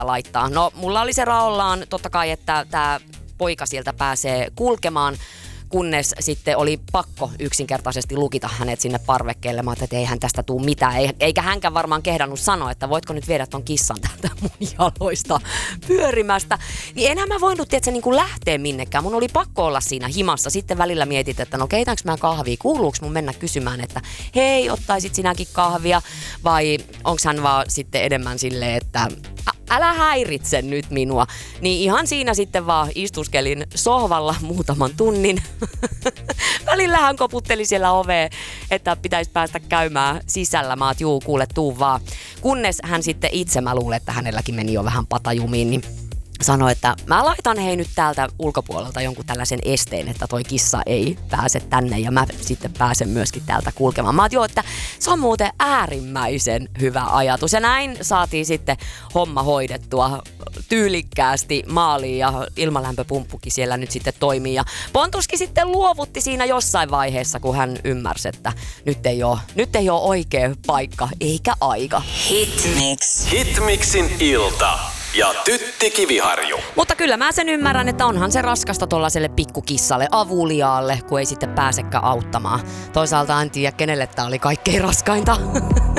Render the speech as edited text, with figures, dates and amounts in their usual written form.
laittaa. No, mulla oli se raollaan totta kai, että tämä poika sieltä pääsee kulkemaan, kunnes sitten oli pakko yksinkertaisesti lukita hänet sinne parvekkeelle. Mä ajattelin, että eihän tästä tule mitään. Eikä hänkään varmaan kehdannut sanoa, että voitko nyt viedä ton kissan täältä mun jaloista pyörimästä. Niin enhän mä voinut niin kuin lähteä minnekään. Mun oli pakko olla siinä himassa. Sitten välillä mietit, että no keitänkö mä kahvia? Kuuluuko mun mennä kysymään, että hei, ottaisit sinäkin kahvia? Vai onks hän vaan sitten enemmän silleen, että älä häiritse nyt minua. Niin ihan siinä sitten vaan istuskelin sohvalla muutaman tunnin. Välillä hän koputteli siellä oveen, että pitäisi päästä käymään sisällä. Mä oot, juu, kuule, tuu vaan. Kunnes hän sitten itse, mä luulen, että hänelläkin meni jo vähän patajumiin, niin sanoi, että mä laitan hei nyt täältä ulkopuolelta jonkun tällaisen esteen, että toi kissa ei pääse tänne ja mä sitten pääsen myöskin täältä kulkemaan. Mä oot, joo, että se on muuten äärimmäisen hyvä ajatus. Ja näin saatiin sitten homma hoidettua tyylikkäästi maaliin ja ilmalämpöpumppukin siellä nyt sitten toimii. Ja Pontuskin sitten luovutti siinä jossain vaiheessa, kun hän ymmärsi, että nyt ei ole oikea paikka eikä aika. Hitmix. Hitmixin ilta. Ja Tytti Kiviharju. Mutta kyllä mä sen ymmärrän, että onhan se raskasta tollaselle pikkukissalle, avuliaalle, kun ei sitten pääsekään auttamaan. Toisaalta en tiedä, kenelle tää oli kaikkein raskainta.